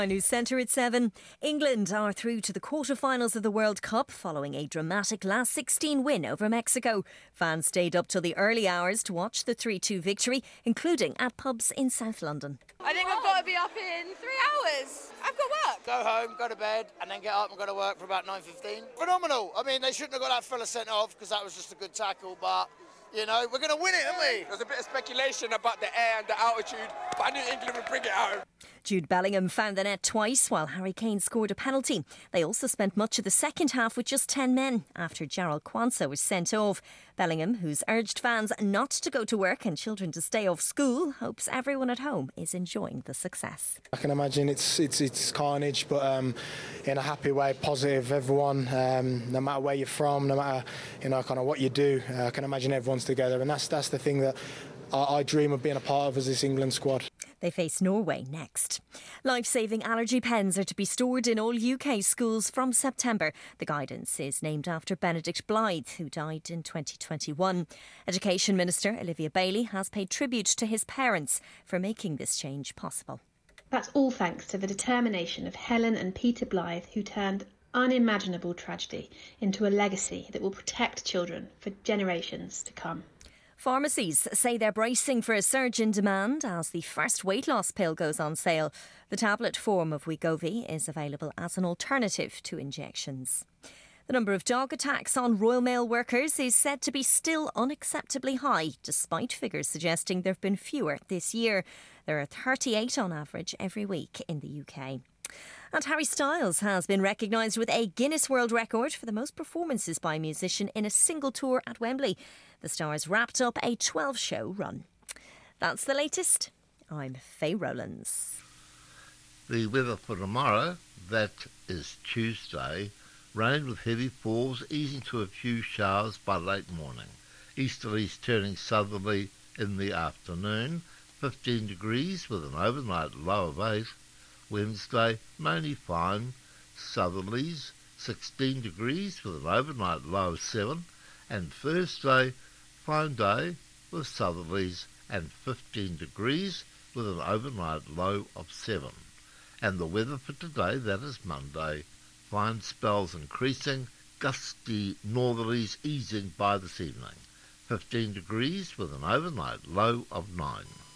News Centre at 7. England are through to the quarter-finals of the World Cup following a dramatic last 16 win over Mexico. Fans stayed up till the early hours to watch the 3-2 victory, including at pubs in South London. I think I've got to be up in 3 hours. I've got work. Go home, go to bed, and then get up and go to work for about 9:15. Phenomenal. I mean, they shouldn't have got that fella sent off because that was just a good tackle, but, you know, we're going to win it, aren't we? There was a bit of speculation about the air and the altitude, but I knew England would bring it home. Jude Bellingham found the net twice while Harry Kane scored a penalty. They also spent much of the second half with just 10 men after Jarrell Quansah was sent off. Bellingham, who's urged fans not to go to work and children to stay off school, hopes everyone at home is enjoying the success. I can imagine it's carnage, but in a happy way, positive. Everyone, no matter where you're from, no matter kind of what you do, I can imagine everyone's together, and that's the thing that I dream of being a part of as this England squad. They face Norway next. Life-saving allergy pens are to be stored in all UK schools from September. The guidance is named after Benedict Blythe, who died in 2021. Education Minister Olivia Bailey has paid tribute to his parents for making this change possible. That's all thanks to the determination of Helen and Peter Blythe, who turned unimaginable tragedy into a legacy that will protect children for generations to come. Pharmacies say they're bracing for a surge in demand as the first weight loss pill goes on sale. The tablet form of Wegovy is available as an alternative to injections. The number of dog attacks on Royal Mail workers is said to be still unacceptably high, despite figures suggesting there have been fewer this year. There are 38 on average every week in the UK. And Harry Styles has been recognised with a Guinness World Record for the most performances by a musician in a single tour at Wembley. The stars wrapped up a 12-show run. That's the latest. I'm Faye Rowlands. The weather for tomorrow, that is Tuesday. Rain with heavy falls, easing to a few showers by late morning. Easterlies turning southerly in the afternoon. 15 degrees with an overnight low of 8. Wednesday, mainly fine, southerlies, 16 degrees with an overnight low of 7, and Thursday, fine day with southerlies and 15 degrees with an overnight low of 7. And the weather for today, that is Monday, fine spells increasing, gusty northerlies easing by this evening, 15 degrees with an overnight low of 9.